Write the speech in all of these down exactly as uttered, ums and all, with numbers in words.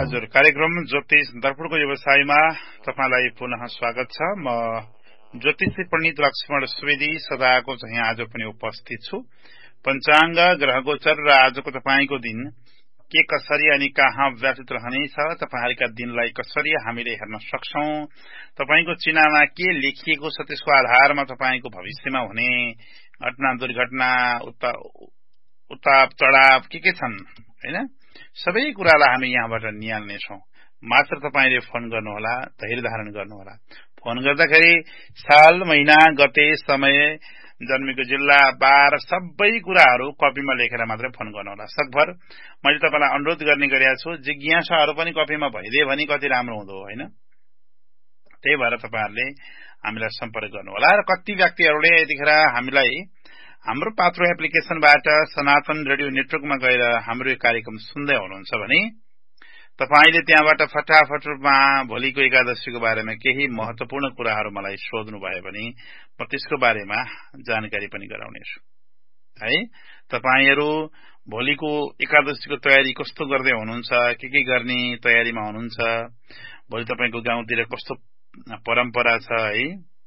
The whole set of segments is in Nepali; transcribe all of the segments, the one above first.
हजुर कार्यक्रम ज्योतिष दर्पणको व्यवसायमा तपाईलाई पुनः स्वागत छ। म ज्योतिषी पण्डित लक्ष्मण सुवेदी सदाको चाहिँ आज पनि उपस्थित छु। पञ्चाङ्ग ग्रह गोचर र आजको तपाईको दिन के कसरी अनि कहाँ व्यतीत रहनेछ, तपाईहरुका दिनलाई कसरी हामीले हेर्न सक्छौं, तपाईको चिनामा के लेखिएको छ त्यसको आधारमा तपाईको भविष्यमा हुने घटना दुर्घटना उताप चढाव के के छन् हैन, सबै कुरालाई हामी यहाँबाट निहाल्ने छौं। मात्र तपाईले फोन गर्नुहोला, धैर्य धारण गर्नुहोला। फोन गर्दाखेरि साल महिना गते समय जन्मेको जिल्ला बार सबै कुराहरू कपीमा लेखेर मात्र फोन गर्नुहोला। सकभर मैले तपाईलाई अनुरोध गर्ने गरेको छु, जिज्ञासाहरू पनि कपीमा भइदिए भने कति राम्रो हुँदो हैन। त्यही भएर तपाईहरुले हामीलाई सम्पर्क गर्नुहोला। र कति व्यक्तिहरूले यतिखेर हामीलाई हाम्रो पात्रो एप्लिकेशनबाट सनातन रेडियो नेटवर्कमा गएर हाम्रो कार्यक्रम सुन्दै हुनुहुन्छ भने तपाईले त्यहाँबाट फटाफट रूपमा भोलिको एकादशीको बारेमा केही महत्वपूर्ण कुराहरू मलाई सोध्नु भयो भने म त्यसको बारेमा जानकारी पनि गराउने छु है। तपाईहरु भोलिको एकादशीको तयारी कस्तो गर्दै हुनुहुन्छ, के के गर्ने तयारीमा हुनुहुन्छ, भोलि तपाईको गाउँतिर कस्तो परम्परा छ है,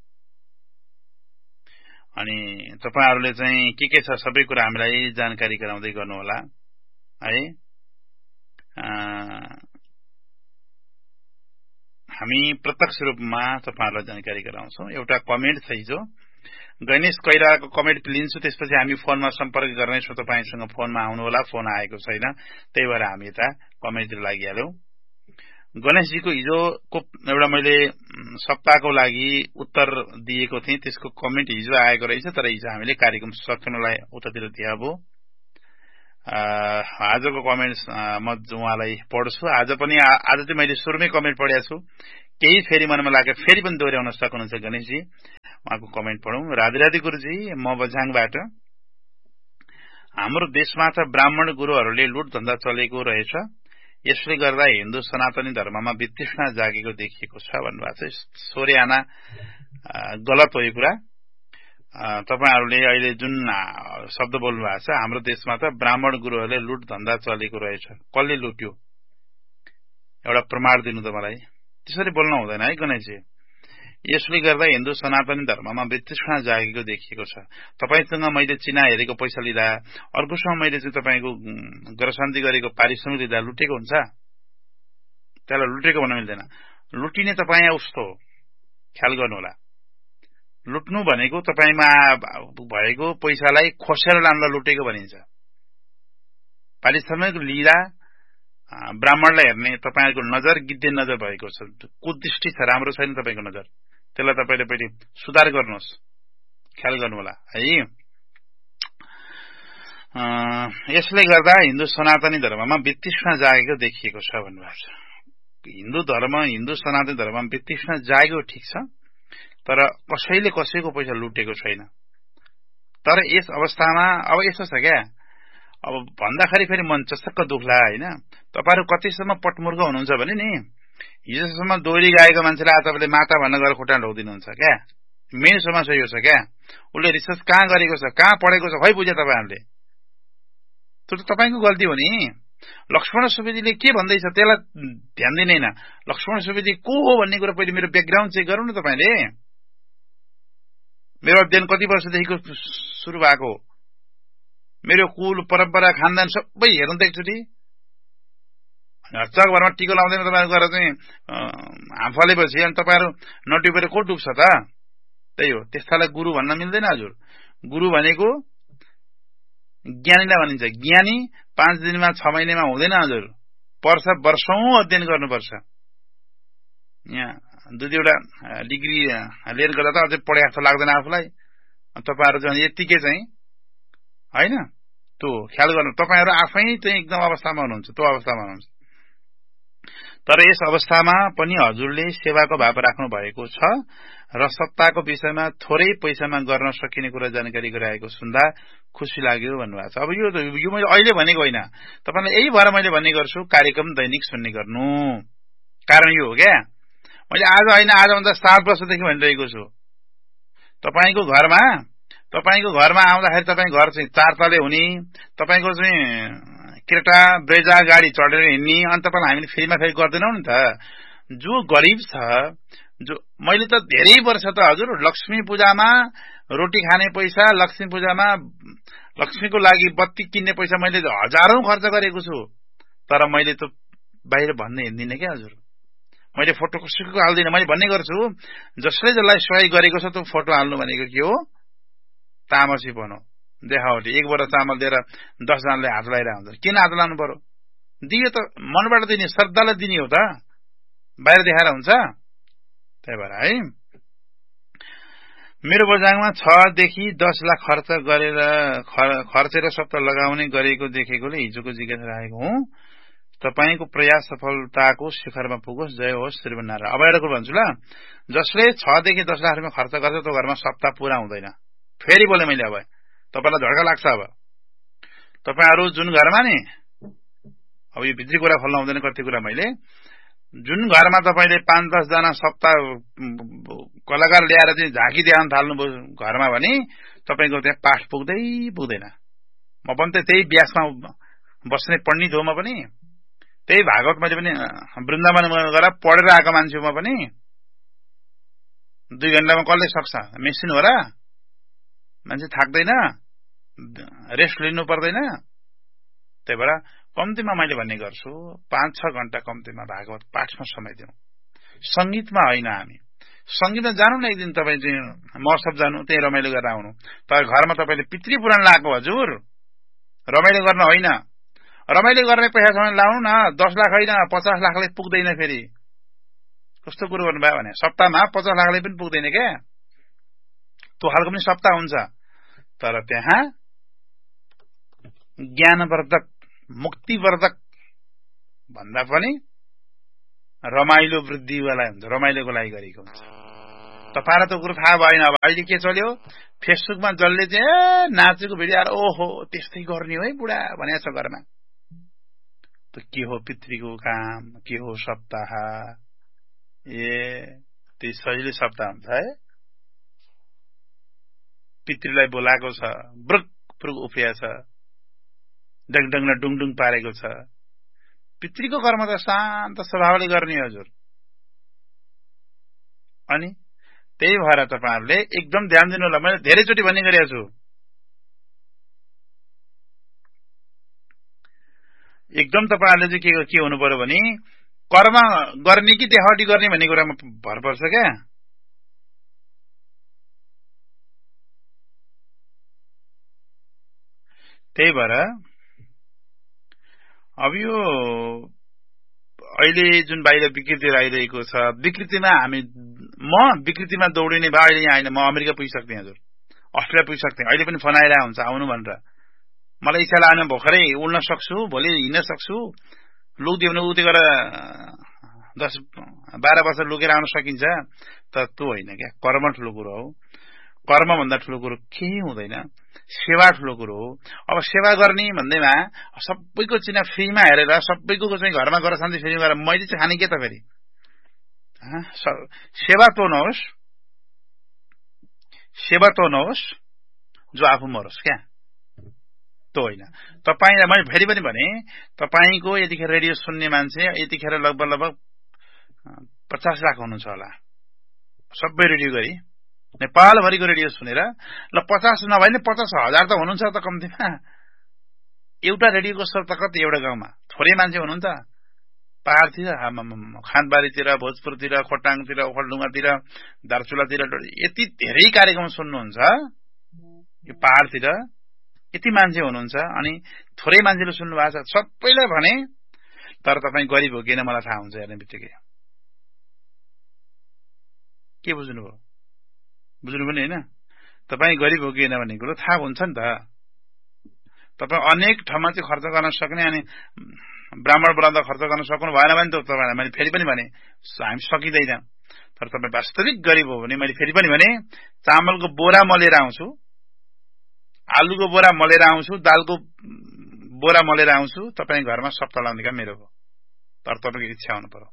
अनि तपाईहरुले चाहिँ के के छ सबै कुरा हामीलाई जानकारी गराउँदै गर्नुहोला है। हामी प्रत्यक्ष रूपमा तपाईहरुलाई जानकारी गराउँछौं। एउटा कमेन्ट छ हिजो गणेश कैराको कमेन्ट लिन्छु, त्यसपछि हामी फोनमा सम्पर्क गर्नेछौं। तपाईसँग फोनमा आउनु होला, फोन आएको छैन, त्यही भएर हामी यता कमेन्टतिर लागिहाल्यौं। गणेशजीको हिजोको एउटा मैले सप्ताहको लागि उत्तर दिएको थिएँ, त्यसको कमेन्ट हिजो आएको रहेछ, तर हिजो हामीले कार्यक्रम सकिनलाई उतातिर दिएको। आजको कमेन्ट म उहाँलाई पढ्छु। आज पनि आज चाहिँ मैले सुरुमै कमेन्ट पढेको छु, केही फेरि मनमा लाग्यो फेरि पनि दोहोर्याउन सक्नुहुन्छ गणेशजी। उहाँको कमेन्ट पढौं। राधे राधे गुरुजी, म बझाङबाट। हाम्रो देशमा त ब्राह्मण गुरुहरूले लुट धन्दा चलेको रहेछ, यसले गर्दा हिन्दू सनातनी धर्ममा वितृष्णा जागेको देखिएको छ भन्नुभएको छ। सोर्याना गलत हो यो कुरा। तपाईहरुले अहिले जुन शब्द बोल्नु भएको छ, हाम्रो देशमा त ब्राह्मण गुरुहरूले लुट धन्दा चलेको रहेछ, कसले लुट्यो एउटा प्रमाण दिनु त मलाई। त्यसरी बोल्नु हुँदैन है गणेशजी। यसले गर्दा हिन्दू सनातनी धर्ममा वितृष्णा जागेको देखिएको छ। तपाईसँग मैले चिना हेरेको पैसा लिँदा, अर्कोसँग मैले चाहिँ तपाईको ग्रहशान्ति गरेको पारिश्रमिक लिँदा लुटेको हुन्छ, त्यसलाई लुटेको भन्न मिल्दैन। लुटिने तपाईँ उस्तो हो, ख्याल गर्नुहोला। लुट्नु भनेको तपाईमा भएको पैसालाई खोसेर लानलाई लुटेको भनिन्छ। पारिश्रमिक लिँदा ब्राह्मणलाई हेर्ने तपाईको नजर गिद्धे नजर भएको छ, कुदृष्टि छ, राम्रो छैन तपाईको नजर। त्यसलाई तपाईले पहिले सुधार गर्नुहोस्, ख्याल गर्नुहोला है। यसले गर्दा हिन्दू सनातनी धर्ममा वितृष्णा जागेको देखिएको छ भन्नुभएको छ। हिन्दू धर्म हिन्दू सनातनी धर्ममा वितृष्णा जागेको ठिक छ, तर कसैले कसैको पैसा लुटेको छैन। तर यस अवस्थामा अब यस्तो छ क्या, अब भन्दाखेरि फेरि मन चसक्क दुख्ला हैन। तपाईहरु कतिसम्म पटमुर्ख हुनुहुन्छ भने नि, हिजोसम्म दोहोरी गाएको मान्छेले आज तपाईले माता भन्न गएर खुट्टा ढोकिदिनुहुन्छ क्या। मेन समस्या यो छ क्या। उसले रिसर्च कहाँ गरेको छ, कहाँ पढेको छ, खै बुझे तपाईहरुले। त्यो त तपाईको गल्ती हो नि। लक्ष्मण सुवेदीले के भन्दैछ त्यसलाई ध्यान दिदैन। लक्ष्मण सुवेदी को हो भन्ने कुरा पहिले मेरो ब्याकग्राउन्ड चेक गर्नु न तपाईले। मेरो अध्ययन कति वर्षदेखिको सुरु भएको, मेरो कुल परम्परा खानदान सबै हेर्नु त एकचोटि। हच्चाक भरमा टिको लाउँदैन तपाईहरु गएर चाहिँ हाफलेपछि अनि तपाईहरु नडुबेर को डुब्छ त। त्यही हो, त्यस्तालाई गुरु भन्न मिल्दैन हजुर। गुरु भनेको ज्ञानीलाई भनिन्छ। ज्ञानी पाँच दिनमा छ महिनामा हुँदैन हजुर, वर्ष वर्षौं अध्ययन गर्नुपर्छ। यहाँ दुई दुईवटा डिग्री लिएर गर्दा त अझै पढे जस्तो लाग्दैन आफूलाई। तपाईहरु चाहिँ यतिकै चाहिँ हैन, त्यो ख्याल गर्नु। तपाईहरु आफै चाहिँ एकदम अवस्थामा हुनुहुन्छ, त्यो अवस्थामा हुनुहुन्छ। तर यस अवस्थामा पनि हजुरले सेवाको भाव राख्नु भएको छ र सत्ताको विषयमा थोरै पैसामा गर्न सकिने कुरा जानकारी गराएको सुन्दा खुसी लाग्यो भन्नुभएको छ। अब यो यो मैले अहिले भनेको होइन, तपाईलाई यही भएर मैले भन्ने गर्छु कार्यक्रम दैनिक सुन्ने गर्नु। कारण यो हो क्या, मैले आज होइन आजभन्दा सात वर्षदेखि भनिरहेको छु। तपाईको घरमा तपाईको घरमा आउँदाखेरि तपाईको घर चाहिँ चार तले हुने, तपाईको चाहिँ क्रेटा ब्रेजा गाडी चढेर हिँड्ने अनि तपाईलाई हामीले फ्रीमा फेरि गर्दैनौ नि त। जो गरिब छ, जो मैले त धेरै वर्ष त हजुर लक्ष्मी पूजामा रोटी खाने पैसा, लक्ष्मी पूजामा लक्ष्मीको लागि बत्ती किन्ने पैसा मैले हजारौं खर्च गरेको छु, तर मैले त बाहिर भन्ने हिँड्दिनँ क्या हजुर। मैले फोटो कसैको हाल्दिनँ। मैले भन्ने गर्छु जसले जसलाई सहयोग गरेको छ त्यो फोटो हाल्नु भनेको के हो? तामसीपन हो, देखावटी। एक बोरा चामल दिएर दस जनाले हात लगाइरहेको हुन्छ, किन हात लाउनु पर्यो? दियो त मनबाट दिने, श्रद्धाले दिने हो त, बाहिर देखाएर हुन्छ? त्यही भएर है मेरो बजाङमा छ देखि दस लाख खर्च गरेर खर्चेर सप्ताह लगाउने गरेको देखेकोले हिजोको जिज्ञासा राखेको हुँ। तपाईको प्रयास सफलताको शिखरमा पुगोस्। जय होस् श्रीमन्नारायण। अब एउटा कुरा भन्छु ल, जसले छ देखि दस लाख रुपियाँ खर्च गर्छ त्यो घरमा सप्ताह पूरा हुँदैन। फेरि बोले मैले, अब तपाईलाई झड्का लाग्छ। अब तपाईहरु जुन घरमा नि, अब यो भित्री कुरा खोल्न हुँदैन कति कुरा, मैले जुन घरमा तपाईले पाँच दस जना सप्ताह कलाकार ल्याएर चाहिँ झाँकी देखाउन थाल्नु घरमा भने तपाईको त्यहाँ पाठ पुग्दै पुग्दैन। म पनि त त्यही व्यासमा बस्ने पण्डित हो, म पनि त्यही भागवत मैले पनि वृन्दावन गएर पढेर आएको मान्छे म पनि। दुई घण्टामा कसले सक्छ? मेसिन हो र? मान्छे थाक्दैन, रेस्ट लिनु पर्दैन। त्यही भएर कम्तीमा मैले भन्ने गर्छु पाँच छ घण्टा कम्तीमा भागवत पाठमा समय दिउँ। संगीतमा होइन, हामी संगीतमा जानु न एक दिन, तपाईँ चाहिँ महोत्सव जानु, त्यही रमाइलो गरेर आउनु। तर घरमा तपाईँले पितृ पुराण लगाएको हजुर, रमाइलो गर्न होइन। रमाइलो गर्ने पैसा समय लाउनु न, दस लाख होइन पचास लाखले पुग्दैन। फेरि कस्तो कुरो गर्नुभयो भने सप्ताहमा पचास लाखले पनि पुग्दैन क्या। त्यो खालको पनि सप्ताह हुन्छ, तर त्यहाँ ज्ञानवर्धक मुक्तिवर्धक भन्दा पनि रमाइलो वृद्धिवाला हुन्छ, रमाइलोको लागि गरेको हुन्छ। तपाईहरुलाई त कुरो थाहा भएन। अब अहिले के चल्यो, फेसबुकमा जसले चाहिँ नाचेको भिडियो आएर ओहो त्यस्तै गर्ने हो है बुढा भनेको छ घरमा। त के हो पितृको काम, के हो सप्ताह? ए त्यो सजिलो सप्ताह हुन्छ है। पितृलाई बोलाएको छ, ब्रुक ब्रुक उफ्रिया छ, डङडङ डुङडुङ पारेको छ। पितृको कर्म त शान्त स्वभावले गर्ने हजुर। अनि त्यही भएर तपाईहरुले एकदम ध्यान दिनु होला। मैले धेरैचोटि भन्ने गरेको छु, एकदम तपाईहरुले चाहिँ के के हुनु पर्यो भने कर्म गर्ने कि देखावटी गर्ने भन्ने कुरामा भर पर्छ क्या। त्यही भएर अब यो अहिले जुन बाहिर विकृति आइरहेको छ, विकृतिमा हामी म विकृतिमा दौडिने भए अहिले यहाँ होइन, म अमेरिका पुगिसक्थेँ हजुर, अस्ट्रेलिया पुगिसक्थेँ। अहिले पनि फोन आइरहेको हुन्छ आउनु भनेर। मलाई इच्छा लाग्ने भर्खरै उड्न सक्छु, भोलि हिँड्न सक्छु, लुक्दियो भने उति गरेर दस बाह्र वर्ष लुकेर आउन सकिन्छ। तर त्यो होइन क्या, कर्म ठुलो कुरो हो। कर्म भन्दा ठुलो कुरो केही हुँदैन, सेवा ठुलो कुरो हो। अब सेवा गर्ने भन्दैमा सबैको चिना फ्रीमा हेरेर सबैको चाहिँ घरमा गएर शान्ति फ्रीमा गरेर मैले चाहिँ खाने के त? फेरि सेवा तो नहोस्, सेवा तो नहोस् जो आफू मरोस् क्या, त्यो होइन। तपाईलाई मैले फेरि पनि भने, तपाईको यतिखेर रेडियो सुन्ने मान्छे यतिखेर लगभग लगभग पचास लाख हुनुहुन्छ होला, सबै रेडियो गरी नेपालभरिको रेडियो सुनेर। ल पचास नभए नि पचास हजार त हुनुहुन्छ त कम्तीमा। एउटा रेडियोको स्वर त कति एउटा गाउँमा? थोरै मान्छे हुनु नि त। पहाडतिर, खानबारीतिर, भोजपुरतिर, खोटाङतिर, ओखलढुङ्गातिर, दार्चुलातिर यति धेरै कार्यक्रम सुन्नुहुन्छ। यो पहाडतिर यति मान्छे हुनुहुन्छ अनि थोरै मान्छेले सुन्नु भएको छ। सबैलाई भने, तर तपाईँ गरिब हो किन मलाई थाहा हुन्छ हेर्ने बित्तिकै। के बुझ्नुभयो? बुझ्नु पनि होइन। तपाईँ गरिब हो कि होइन भन्ने कुरो थाहा हुन्छ नि त। तपाईँ अनेक ठाउँमा चाहिँ खर्च गर्न सक्ने, अनि ब्राह्मण ब्राह्मण खर्च गर्न सक्नु भएन भने त तपाईँलाई मैले फेरि पनि भने हामी सकिँदैन। तर तपाईँ वास्तविक गरिब हो भने मैले फेरि पनि भने चामलको बोरा म लिएर आउँछु, आलुको बोरा म लिएर आउँछु, दालको बोरा म लिएर आउँछु। तपाईँ घरमा सप्ताह लाउने काम मेरो हो। तर तपाईँको इच्छा हुनु पर्यो।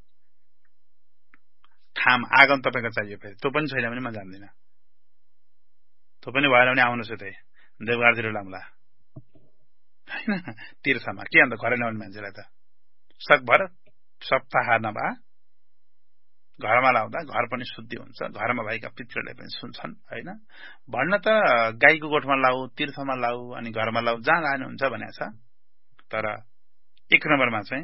ठाम आगन तपाईँको चाहियो। फेरि त्यो पनि छैन भने म जान्दिनँ। त्यो पनि भएन भने आउनुहोस् यतै देवघाटतिर लाउँला हैन तीर्थमा के अन्त घरै नआउने मान्छेलाई त सकभर सप्ताह नभए घरमा लाउँदा घर पनि शुद्धि हुन्छ, घरमा भएका पितृले पनि सुन्छन् हैन। भन्न त गाईको गोठमा लाऊ, तीर्थमा लाऊ अनि घरमा लाऊ, जहाँ लानु हुन्छ भनेको छ। तर एक नम्बरमा चाहिँ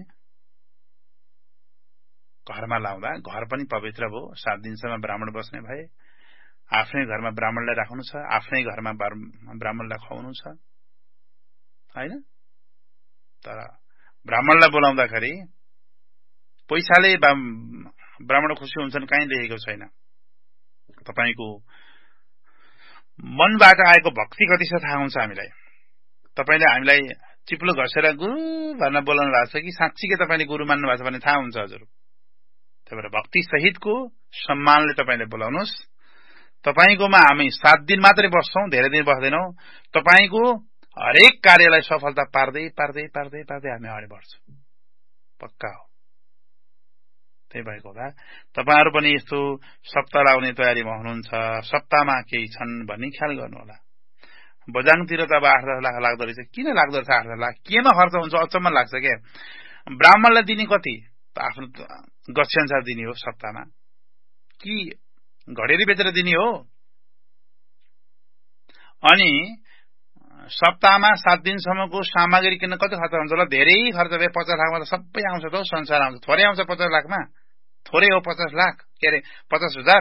घरमा लाउँदा घर पनि पवित्र भयो, सात दिनसम्म ब्राह्मण बस्ने भए, आफ्नै घरमा ब्राह्मणलाई राख्नु छ, आफ्नै घरमा ब्राह्मणलाई खुवाउनु छ हैन। तर ब्राह्मणलाई बोलाउँदाखेरि पैसाले ब्राह्मण खुसी हुन्छन् कहीँ लेखेको छैन। तपाईको मनबाट आएको भक्ति कति छ थाहा हुन्छ हामीलाई। तपाईले हामीलाई चिप्लो घसेर गुरु भन्न बोलाउनु भएको छ कि साँच्चीकै तपाईले गुरु मान्नु भएको छ भने थाहा हुन्छ हजुर। त्यही भएर भक्ति सहितको सम्मानले तपाईले बोलाउनुस्। तपाईकोमा हामी सात दिन मात्रै बस्छौं, धेरै दिन बस्दैनौं। तपाईको हरेक कार्यलाई सफलता पार्दै पार्दै पार्दै पार्दै हामी अगाडि बढ्छौं, पक्का हो। त्यही भएको हुँदा तपाईहरु पनि यस्तो सप्ताह लाउने तयारीमा हुनुहुन्छ, सप्ताहमा केही छन् भन्ने ख्याल गर्नु होला। बजाङतिर त अब आठ दस लाख लाग्दो रहेछ, किन लाग्दो रहेछ आठ दस लाख, केमा खर्च हुन्छ अचम्म लाग्छ के। ब्राह्मणलाई दिने कति त आफ्नो गच्छे अनुसार दिने हो सप्ताहमा, कि घडेरी बेचेर दिने हो। अनि सप्ताहमा सात दिनसम्मको सामग्री किन्न कति खर्च हुन्छ होला, धेरै खर्च भए पचास लाखमा त सबै आउँछ त, संसार आउँछ। थोरै आउँछ पचास लाखमा, थोरै हो पचास लाख के अरे पचास हजार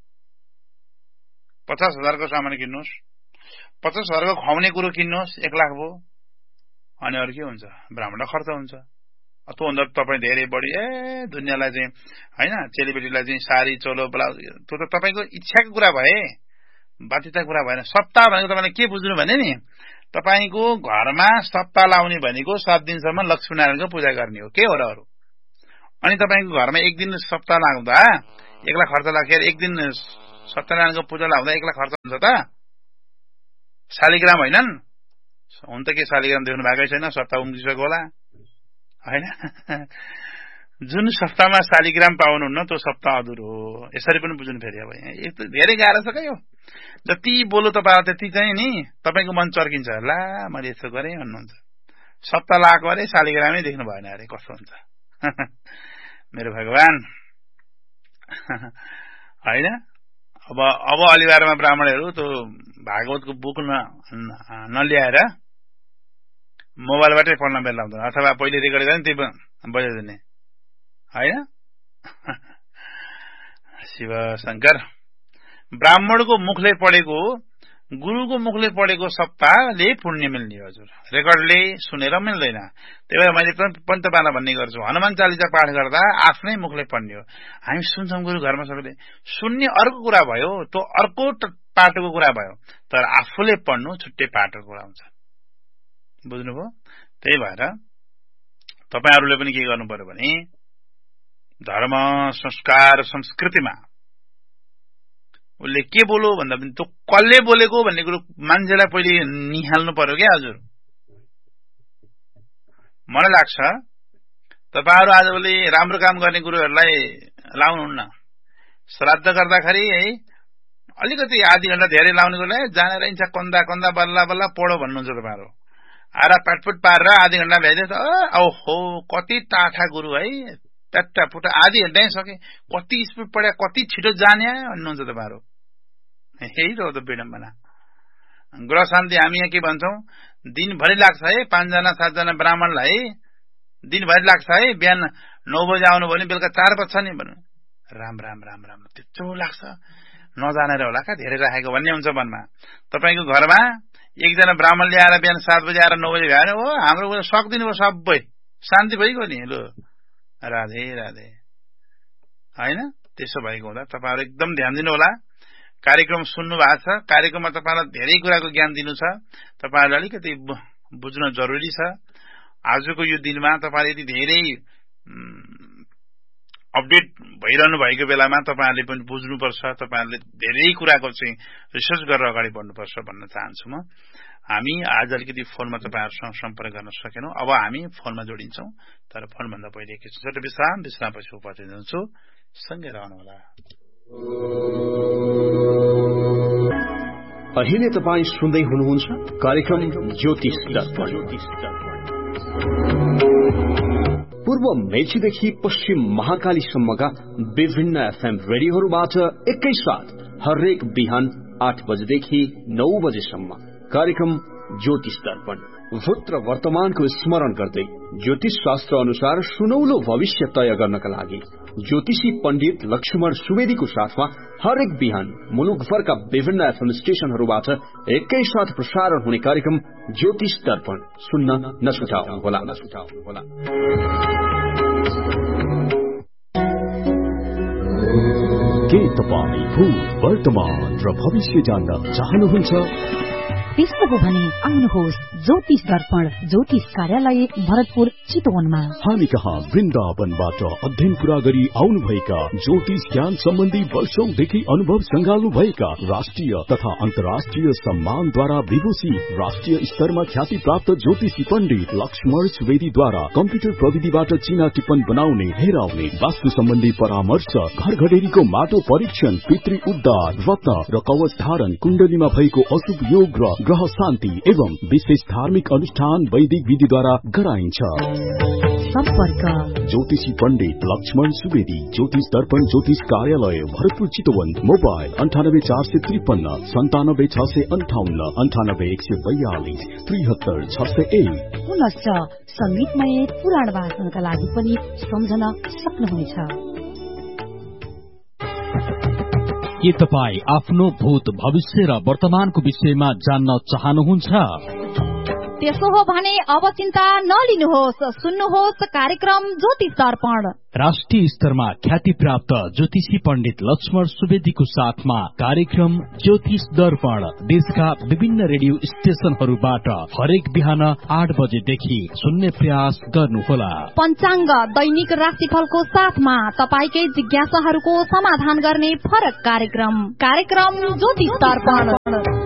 पचास हजारको सामान किन्नुहोस्, पचास हजारको खुवाउने कुरो किन्नुहोस्, एक लाख भयो। अनि अरू के हुन्छ, ब्राह्मण खर्च हुन्छ। त्योभन्दा तपाईँ धेरै बढी ए दुनियाँलाई चाहिँ होइन, चेलीबेटीलाई चाहिँ सारी चोलो ब्लाउज, त्यो त तपाईँको इच्छाको कुरा भए, बाध्यताको कुरा भएन। सप्ताह भनेको तपाईँले के बुझ्नु भने नि, तपाईको घरमा सप्ताह लाउने भनेको सात दिनसम्म लक्ष्मीनारायणको पूजा गर्ने हो, के हो र अरू। अनि तपाईँको घरमा एक दिन सप्ताह लाग्दा एक लाख खर्च लाग्छ, एक दिन सत्यनारायणको पूजा लाग्दा एक लाख खर्च हुन्छ त। शालिग्राम होइनन्, हुन त के शालिग्राम देख्नु भएकै छैन, सप्ताह उम्रिसक्यो होला हैन। जुन सप्ताहमा शालिग्राम पाउनुहुन्न त्यो सप्ताह अधुरो हो, यसरी पनि बुझ्नु फेरि। अब एक त धेरै गाह्रो छ क्या यो, जति बोलो तपाईँ त्यति चाहिँ नि तपाईँको मन चर्किन्छ, ला मैले यस्तो गरेँ भन्नुहुन्छ। सप्ताह लगाएको अरे शालिग्रामै देख्नु भएन अरे कस्तो हुन्छ। मेरो भगवान होइन। अब अब अलिबारमा ब्राह्मणहरू त्यो भागवतको बुक न नल्याएर मोबाइलबाटै पढ्न बेला हुँदैन, अथवा पहिले रेकर्ड गरेर त्यही बजाइदिने होइन। शिव शंकर ब्राह्मणको मुखले पढेको, गुरुको मुखले पढेको सप्ताहले पुण्य मिल्ने हजुर, रेकर्डले सुनेर मिल्दैन। त्यही भएर मैले पञ्चबाला भन्ने गर्छु, हनुमान चालिसा पाठ गर्दा आफ्नै मुखले पढ्ने हो। हामी सुन्छौँ गुरु घरमा सबैले, सुन्ने अर्को कुरा भयो, त्यो अर्को पाटोको कुरा भयो, तर आफूले पढ्नु छुट्टै पाटोको कुरा हुन्छ, बुझ्नुभयो। त्यही भएर तपाईहरुले पनि के गर्नु पर्यो भने धर्म संस्कार संस्कृतिमा उसले के बोलो भन्दा पनि त्यो कसले बोलेको भन्ने कुरो मान्छेलाई पहिले निहाल्नु पर्यो क्या हजुर। मलाई लाग्छ तपाईहरु आजभोलि राम्रो काम गर्ने गुरुहरुलाई लाउनुहुन्न, श्राद्ध गर्दाखेरि है अलिकति आधी घण्टा धेरै लाउनेकोले जानेर इन्छ कन्दा कन्दा बल्ला बल्ला पढो भन्नुहुन्छ तपाईहरु। आरा पाटपुट पारेर आधी घण्टा भ्याइदिन्छ, ओहो कति टाठा गुरु है, ट्याट्टा पुटा आधी घण्टै सके, कति स्पिड पढ्या, कति छिटो जाने भन्नुहुन्छ तपाईहरु। यही हो त विडम्बना। ग्रह शान्ति हामी यहाँ के भन्छौं, दिनभरि लाग्छ है, पाँचजना सातजना ब्राह्मणलाई दिनभरि लाग्छ है, बिहान नौ बजे आउनु भने बेलुका चार बज्छ नि भन्नु। राम राम राम राम त्यस्तो लाग्छ, नजानेर होला का धेरै राखेको भन्ने हुन्छ मनमा। तपाईको घरमा एकजना ब्राह्मण ल्याएर बिहान सात बजे आएर नौ बजे भ्याएर हो, हाम्रो सक्दिनु भयो, सबै शान्ति भइगयो नि। लो राधे राधे हैन। त्यसो भएको हुँदा तपाईहरु एकदम ध्यान दिनु होला। कार्यक्रम सुन्नु भएको छ, कार्यक्रममा तपाईलाई धेरै कुराको ज्ञान दिनु छ, तपाईहरुले अलिकति बुझ्न जरुरी छ। आजको यो दिनमा तपाईले यदि धेरै अपडेट भइरहनु भएको बेलामा तपाईहरुले पनि बुझ्नुपर्छ, तपाईहरुले धेरै कुराको चाहिँ रिसर्च गरेर अगाडि बढ्नुपर्छ भन्न चाहन्छु म। हामी आज अलिकति फोनमा तपाईहरुसँग सम्पर्क गर्न सकेनौं, अब हामी फोनमा जोडिन्छौं। तर फोन भन्दा पहिले एकैछिन विश्राम, विश्रामपछि उपस्थित हुन्छु, सँगै रहनु होला। अहिले तपाईँ सुन्दै हुनुहुन्छ कार्यक्रम ज्योतिष दर्पण। पूर्व मेचीदेखि पश्चिम महाकालीसम्मका विभिन्न एफएम रेडियोहरूबाट एकैसाथ हरेक बिहान आठ बजेदेखि नौ बजेसम्म कार्यक्रम ज्योतिष दर्पण। भूत र वर्तमानको स्मरण गर्दै ज्योतिष शास्त्र अनुसार सुनौलो भविष्य तय गर्नका लागि ज्योतिषी पण्डित लक्ष्मण सुवेदीको साथमा हरेक बिहान मुलुकभरका विभिन्न एफएम स्टेशनहरूबाट एकैसाथ प्रसारण हुने कार्यक्रम ज्योतिष दर्पण सुन्न नछुटाउनुहोला। के तपाईँ भूत वर्तमान र भविष्य जान्न चाहनुहुन्छ? त्यस्तो हो भने आउनुहोस् ज्योतिष दर्पण ज्योतिष कार्यालय भरतपुर चितवनमा। हामी कहाँ वृन्दावनबाट अध्ययन पूरा गरी आउनुभएका ज्योतिष ज्ञान सम्बन्धी वर्षौंदेखि अनुभव संगाल्नु भएका राष्ट्रिय तथा अन्तर्राष्ट्रिय सम्मानद्वारा विभूषित राष्ट्रिय स्तरमा ख्याति प्राप्त ज्योतिषी पण्डित लक्ष्मण सुवेदीद्वारा कम्प्युटर प्रविधिबाट चिना टिप्पण बनाउने, हेराउने, वास्तु सम्बन्धी परामर्श, घर घडेरीको माटो परीक्षण, पितृ उद्धार, रत्न र कवच धारण, कुण्डलीमा भएको अशुभ योग र ग्रह शान्ति एवं विशेष धार्मिक अनुष्ठान वैदिक विधिद्वारा गराइन्छ। सम्पर्क ज्योतिषी पण्डित लक्ष्मण सुवेदी, ज्योतिष दर्पण ज्योतिष कार्यालय भरतपुर चितवन। मोबाइल अन्ठानब्बे चार सय त्रिपन्न सन्तानब्बे छ सय अन्ठाउन्न अन्ठानब्बे एक सय बयालिस त्रिहत्तर छ सय एक। पुनश्च संगीतमय पुराण वाचनका लागि पनि सम्झन सक्नुहुनेछ। के तपाईँ आफ्नो भूत भविष्य र वर्तमानको विषयमा जान्न चाहनुहुन्छ? त्यसो हो भने अब चिन्ता नलिनुहोस्, सुन्नुहोस् कार्यक्रम ज्योतिष दर्पण। राष्ट्रिय स्तरमा ख्याति प्राप्त ज्योतिषी पण्डित लक्ष्मण सुवेदीको साथमा कार्यक्रम ज्योतिष दर्पण देशका विभिन्न रेडियो स्टेशनहरूबाट हरेक बिहान आठ बजेदेखि सुन्ने प्रयास गर्नुहोला। पञ्चाङ्ग दैनिक राशिफलको साथमा तपाईकै जिज्ञासाहरूको समाधान गर्ने फरक कार्यक्रम कार्यक्रम ज्योतिष दर्पण।